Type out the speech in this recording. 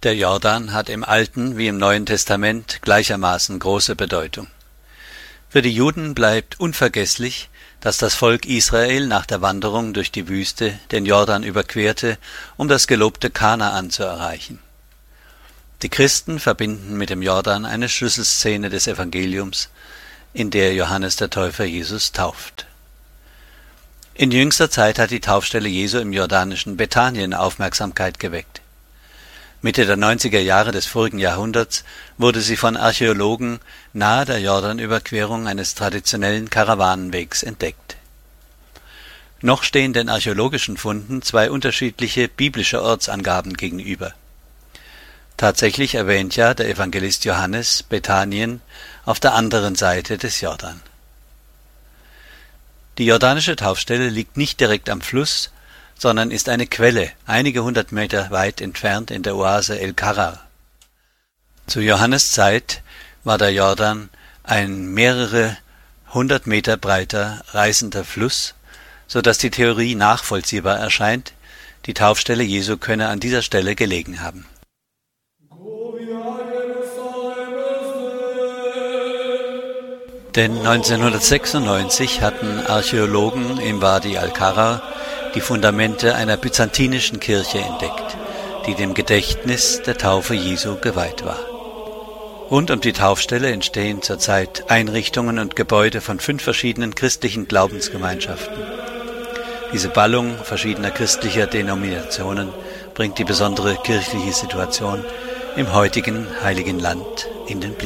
Der Jordan hat im Alten wie im Neuen Testament gleichermaßen große Bedeutung. Für die Juden bleibt unvergesslich, dass das Volk Israel nach der Wanderung durch die Wüste den Jordan überquerte, um das gelobte Kanaan zu erreichen. Die Christen verbinden mit dem Jordan eine Schlüsselszene des Evangeliums, in der Johannes der Täufer Jesus tauft. In jüngster Zeit hat die Taufstelle Jesu im jordanischen Bethanien Aufmerksamkeit geweckt. Mitte der 90er Jahre des vorigen Jahrhunderts wurde sie von Archäologen nahe der Jordanüberquerung eines traditionellen Karawanenwegs entdeckt. Noch stehen den archäologischen Funden zwei unterschiedliche biblische Ortsangaben gegenüber. Tatsächlich erwähnt ja der Evangelist Johannes Bethanien auf der anderen Seite des Jordan. Die jordanische Taufstelle liegt nicht direkt am Fluss, sondern ist eine Quelle, einige 100 Meter weit entfernt in der Oase El-Karar. Zu Johannes' Zeit war der Jordan ein mehrere 100 Meter breiter, reißender Fluss, so dass die Theorie nachvollziehbar erscheint, die Taufstelle Jesu könne an dieser Stelle gelegen haben. Denn 1996 hatten Archäologen im Wadi al-Karar die Fundamente einer byzantinischen Kirche entdeckt, die dem Gedächtnis der Taufe Jesu geweiht war. Rund um die Taufstelle entstehen zurzeit Einrichtungen und Gebäude von 5 verschiedenen christlichen Glaubensgemeinschaften. Diese Ballung verschiedener christlicher Denominationen bringt die besondere kirchliche Situation im heutigen Heiligen Land in den Blick.